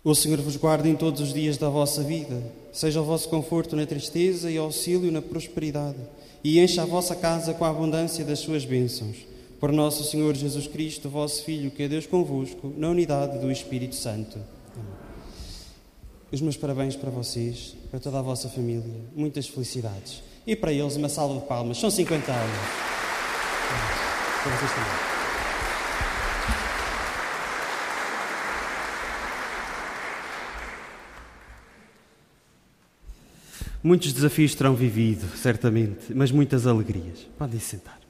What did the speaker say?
O Senhor vos guarde em todos os dias da vossa vida, seja o vosso conforto na tristeza e auxílio na prosperidade, e encha a vossa casa com a abundância das suas bênçãos. Por nosso Senhor Jesus Cristo, vosso Filho, que é Deus convosco, na unidade do Espírito Santo. Amém. Os meus parabéns para vocês, para toda a vossa família, muitas felicidades. E para eles uma salva de palmas, são 50 anos. Para vocês também. Muitos desafios terão vivido, certamente, mas muitas alegrias. Podem sentar.